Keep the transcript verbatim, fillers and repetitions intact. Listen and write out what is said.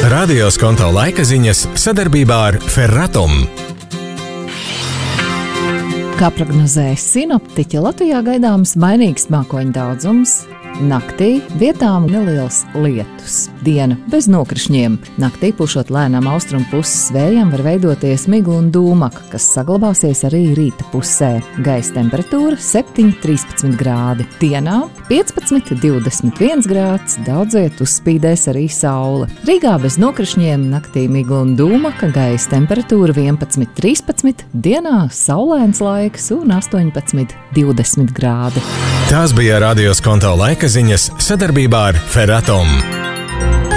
Radio Skonto laika ziņas sadarbībā ar Ferratum. Kā prognozēja sinoptiķi, Latvijā gaidāms mainīgs mākoņu daudzums. Naktī vietām neliels lietus. Diena bez nokrišņiem. Naktī pušot lēnām austrumu puses vējam var veidoties migla un dūmaka, kas saglabāsies arī rīta pusē. Gaisa temperatūra septiņi līdz trīspadsmit grādi. Dienā piecpadsmit līdz divdesmit viens grāds, daudziet uzspīdēs arī saule. Rīgā bez nokrišņiem, naktī migla un dūmaka, gaisa temperatūra vienpadsmit līdz trīspadsmit, dienā saulains laiks un astoņpadsmit līdz divdesmit grādi. Tās bija Radio Skonto laika ziņas sadarbībā ar Ferratum.